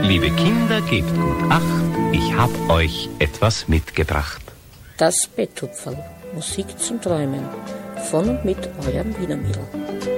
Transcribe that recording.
Liebe Kinder, gebt gut Acht, ich hab euch etwas mitgebracht. Das Betthupferl, Musik zum Träumen, von und mit eurem Wiener Mädel.